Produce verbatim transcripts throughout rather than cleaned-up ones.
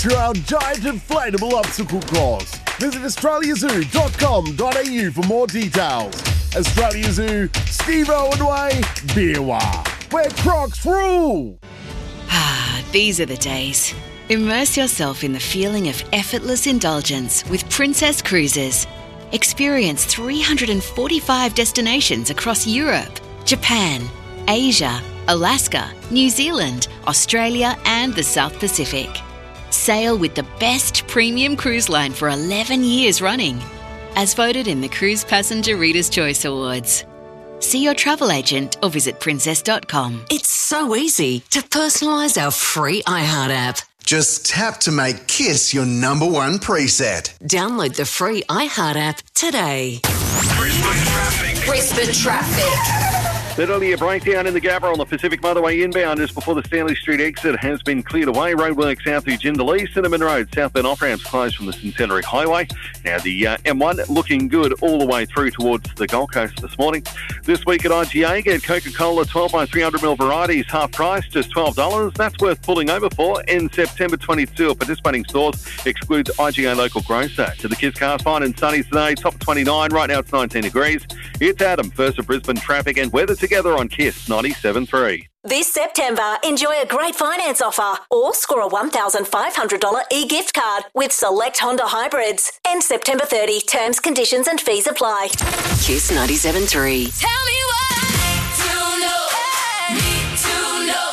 adventure our giant inflatable obstacle course. Visit australia zoo dot com dot a u for more details. Australia Zoo, Steve Owen Way, Beerwah, where Crocs rule. Ah, these are the days. Immerse yourself in the feeling of effortless indulgence with Princess Cruises. Experience three hundred forty-five destinations across Europe, Japan, Asia, Alaska, New Zealand, Australia and the South Pacific. Sail with the best premium cruise line for eleven years running, as voted in the Cruise Passenger Reader's Choice Awards. See your travel agent or visit princess dot com. It's so easy to personalise our free iHeart app. Just tap to make KISS your number one preset. Download the free iHeart app today. Brisbane traffic. Brisbane traffic. That earlier breakdown in the Gabba on the Pacific Motorway inbound just before the Stanley Street exit has been cleared away. Roadworks out through Jindalee, Cinnamon Road, southbound off-ramps closed from the Centenary Highway. Now the uh, M one looking good all the way through towards the Gold Coast this morning. This week at I G A, get Coca-Cola twelve by three hundred milliliter varieties, half price, just twelve dollars. That's worth pulling over for in September twenty-two. Participating stores excludes I G A local grocer. To the Kiss Cars, fine and sunny today, top twenty-nine. Right now it's nineteen degrees. It's Adam, first of Brisbane traffic and weather together on KISS ninety-seven point three. This September, enjoy a great finance offer or score a one thousand five hundred dollars e-gift card with select Honda hybrids. End September thirtieth. Terms, conditions and fees apply. KISS ninety-seven point three. Tell me what to know. Need to know.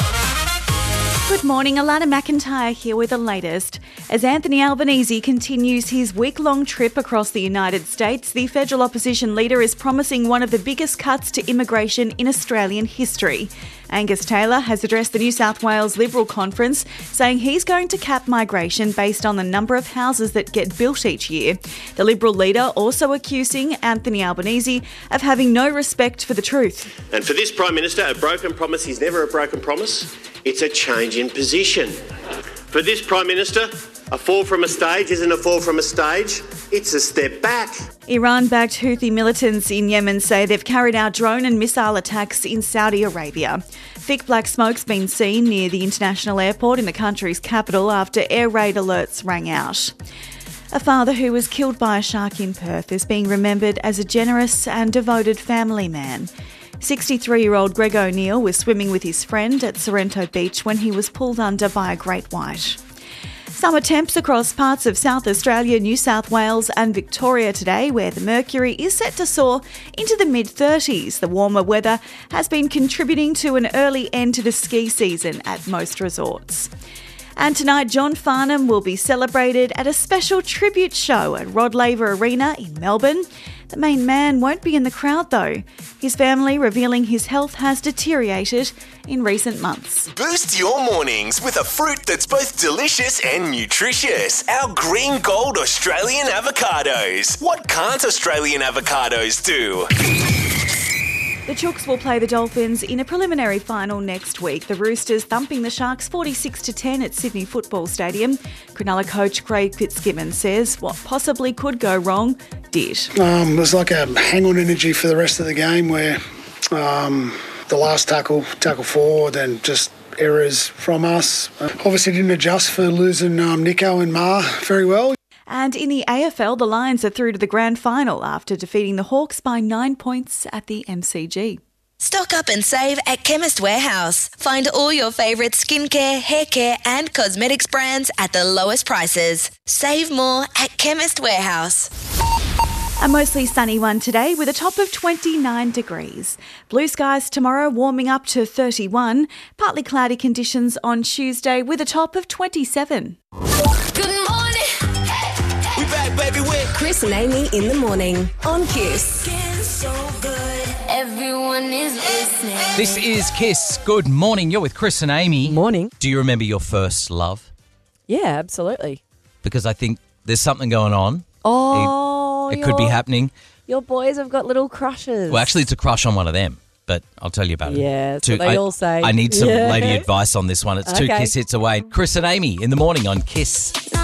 Good morning, Alana McIntyre here with the latest. As Anthony Albanese continues his week-long trip across the United States, the federal opposition leader is promising one of the biggest cuts to immigration in Australian history. Angus Taylor has addressed the New South Wales Liberal Conference, saying he's going to cap migration based on the number of houses that get built each year. The Liberal leader also accusing Anthony Albanese of having no respect for the truth. And for this Prime Minister, a broken promise is never a broken promise. It's a change in position. For this Prime Minister, a fall from a stage isn't a fall from a stage, it's a step back. Iran-backed Houthi militants in Yemen say they've carried out drone and missile attacks in Saudi Arabia. Thick black smoke's been seen near the international airport in the country's capital after air raid alerts rang out. A father who was killed by a shark in Perth is being remembered as a generous and devoted family man. sixty-three-year-old Greg O'Neill was swimming with his friend at Sorrento Beach when he was pulled under by a great white. Summer temps across parts of South Australia, New South Wales and Victoria today, where the mercury is set to soar into the mid-thirties. The warmer weather has been contributing to an early end to the ski season at most resorts. And tonight, John Farnham will be celebrated at a special tribute show at Rod Laver Arena in Melbourne. The main man won't be in the crowd though. His family revealing his health has deteriorated in recent months. Boost your mornings with a fruit that's both delicious and nutritious. Our green gold Australian avocados. What can't Australian avocados do? The Chooks will play the Dolphins in a preliminary final next week. The Roosters thumping the Sharks forty-six to ten at Sydney Football Stadium. Cronulla coach Craig Fitzgibbon says what possibly could go wrong did. Um, there's like a hang-on energy for the rest of the game where um, the last tackle, tackle four, then just errors from us. Uh, obviously didn't adjust for losing um, Nico and Ma very well. And in the A F L, the Lions are through to the grand final after defeating the Hawks by nine points at the M C G. Stock up and save at Chemist Warehouse. Find all your favourite skincare, hair care and cosmetics brands at the lowest prices. Save more at Chemist Warehouse. A mostly sunny one today with a top of twenty-nine degrees. Blue skies tomorrow warming up to thirty-one. Partly cloudy conditions on Tuesday with a top of twenty-seven. Good morning. We back, baby, with Chris and Amy in the morning on KISS. Everyone is listening. This is KISS. Good morning. You're with Chris and Amy. Morning. Do you remember your first love? Yeah, absolutely. Because I think there's something going on. Oh, It, it could be happening. Your boys have got little crushes. Well, actually, it's a crush on one of them, but I'll tell you about it. Yeah, Two, so they I, all say. I need some Yeah. lady advice on this one. It's two Okay. KISS hits away. Chris and Amy in the morning on KISS.